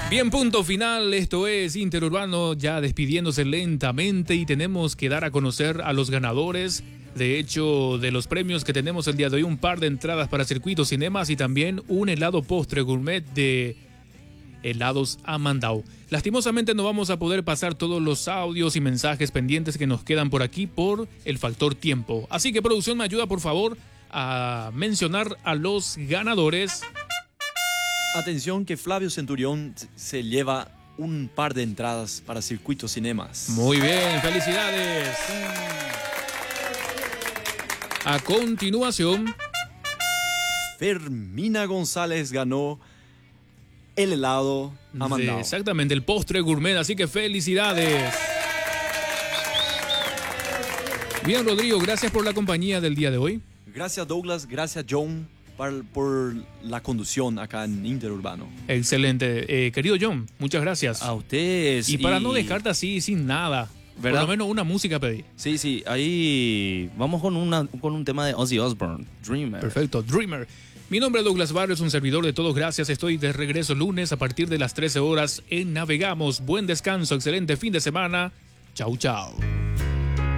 Bien, punto final. Esto es Interurbano ya despidiéndose lentamente y tenemos que dar a conocer a los ganadores. De hecho, de los premios que tenemos el día de hoy, un par de entradas para Circuito Cinemas y también un helado postre gourmet de Helados Amandau. Lastimosamente no vamos a poder pasar todos los audios y mensajes pendientes que nos quedan por aquí por el factor tiempo. Así que producción, me ayuda por favor a mencionar a los ganadores. Atención que Flavio Centurión se lleva un par de entradas para Circuito Cinemas. Muy bien, felicidades. A continuación, Fermina González ganó el helado Amandau. Exactamente, el postre gourmet, así que felicidades. Bien, Rodrigo, gracias por la compañía del día de hoy. Gracias Douglas, gracias John por la conducción acá en Interurbano. Excelente. Querido John, muchas gracias. A ustedes. Y para no dejarte así sin nada, ¿verdad? Por lo menos una música pedí. Sí, ahí vamos con un tema de Ozzy Osbourne, Dreamer. Perfecto, Dreamer. Mi nombre es Douglas Barrios, un servidor de todos, gracias. Estoy de regreso lunes a partir de las 13 horas en Navegamos. Buen descanso, excelente fin de semana. Chau, chau.